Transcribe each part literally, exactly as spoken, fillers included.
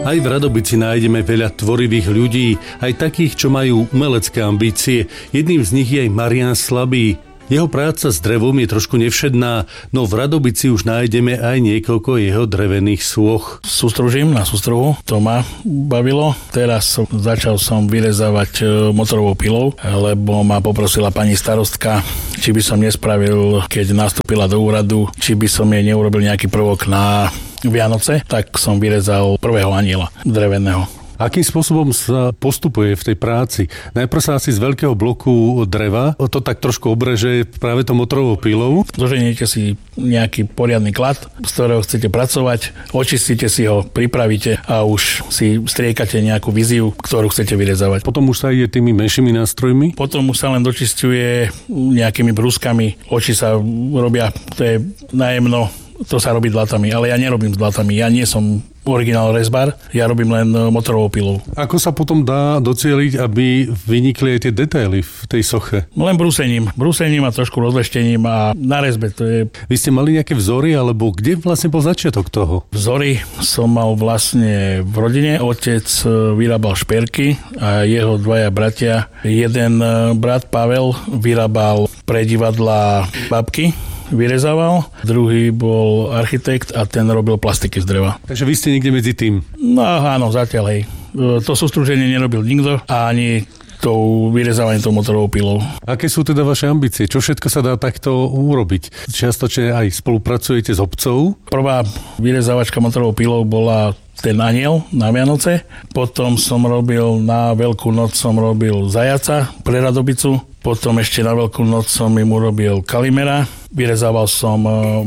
Aj v Radobici nájdeme veľa tvorivých ľudí, aj takých, čo majú umelecké ambície. Jedným z nich je aj Marián Slabý. Jeho práca s drevom je trošku nevšedná, no v Radobici už nájdeme aj niekoľko jeho drevených sôch. Sústružím na sústruhu, to ma bavilo. Teraz som, začal som vyrezávať motorovou pilou, lebo ma poprosila pani starostka, či by som nespravil, keď nastúpila do úradu, či by som jej neurobil nejaký prvok na Vianoce, tak som vyrezal prvého aniela dreveného. Akým spôsobom sa postupuje v tej práci? Najprv sa asi z veľkého bloku dreva to tak trošku obreže práve to motorovou pilou. Zoženiete si nejaký poriadny klad, z ktorého chcete pracovať, očistíte si ho, pripravíte a už si striekate nejakú víziu, ktorú chcete vyrezávať. Potom už sa ide tými menšími nástrojmi? Potom už sa len dočisťuje nejakými brúskami, oči sa robia, to je najemno, to sa robí dlatami, ale ja nerobím s dlatami, ja nie som originál rezbar, ja robím len motorovou pilou. Ako sa potom dá docieliť, aby vynikli aj tie detaily v tej soche? Len brúsením. Brúsením a trošku rozleštením a na rezbe to je. Vy ste mali nejaké vzory, alebo kde vlastne bol začiatok toho? Vzory som mal vlastne v rodine. Otec vyrábal šperky a jeho dvaja bratia. Jeden brat Pavel vyrábal pre divadla babky, vyrezával, druhý bol architekt a ten robil plastiky z dreva. Takže vy ste niekde medzi tým? No áno, zatiaľ hej. To sústruženie nerobil nikto a ani tou vyrezávaním tou motorovou pilou. Aké sú teda vaše ambície? Čo všetko sa dá takto urobiť? Čiastočne aj spolupracujete s obcov? Prvá vyrezávačka motorovou pilou bola ten aniel na Vianoce. Potom som robil na Veľkú noc som robil zajaca pre Radobicu. Potom ešte na Veľkú noc som im urobil Kalimera. Vyrezával som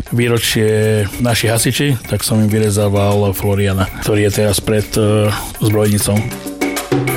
výročie našich hasiči, tak som im vyrezával Floriana, ktorý je teraz pred zbrojnicou.